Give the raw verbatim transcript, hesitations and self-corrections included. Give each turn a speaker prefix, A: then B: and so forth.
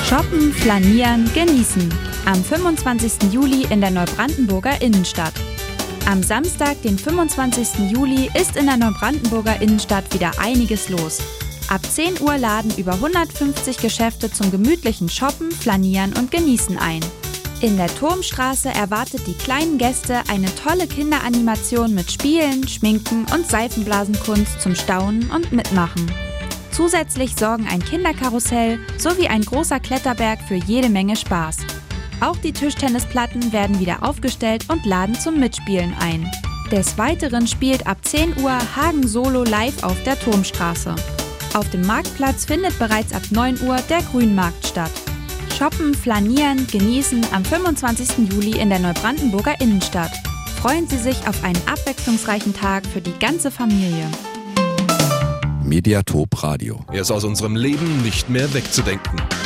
A: Shoppen, flanieren, genießen. Am fünfundzwanzigsten Juli in der Neubrandenburger Innenstadt. Am Samstag, den fünfundzwanzigsten Juli, ist in der Neubrandenburger Innenstadt wieder einiges los. Ab zehn Uhr laden über hundertfünfzig Geschäfte zum gemütlichen Shoppen, Flanieren und Genießen ein. In der Turmstraße erwartet die kleinen Gäste eine tolle Kinderanimation mit Spielen, Schminken und Seifenblasenkunst zum Staunen und Mitmachen. Zusätzlich sorgen ein Kinderkarussell sowie ein großer Kletterberg für jede Menge Spaß. Auch die Tischtennisplatten werden wieder aufgestellt und laden zum Mitspielen ein. Des Weiteren spielt ab zehn Uhr Hagen Solo live auf der Turmstraße. Auf dem Marktplatz findet bereits ab neun Uhr der Grünmarkt statt. Shoppen, flanieren, genießen am fünfundzwanzigsten Juli in der Neubrandenburger Innenstadt. Freuen Sie sich auf einen abwechslungsreichen Tag für die ganze Familie.
B: Mediatop Radio.
C: Er ist aus unserem Leben nicht mehr wegzudenken.